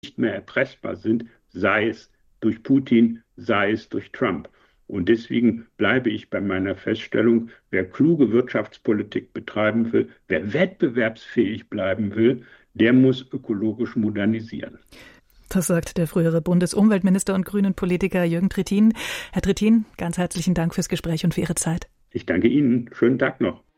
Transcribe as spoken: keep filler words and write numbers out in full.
nicht mehr erpressbar sind, sei es durch Putin, sei es durch Trump. Und deswegen bleibe ich bei meiner Feststellung, wer kluge Wirtschaftspolitik betreiben will, wer wettbewerbsfähig bleiben will, der muss ökologisch modernisieren. Das sagt der frühere Bundesumweltminister und Grünen-Politiker Jürgen Trittin. Herr Trittin, ganz herzlichen Dank fürs Gespräch und für Ihre Zeit. Ich danke Ihnen. Schönen Tag noch.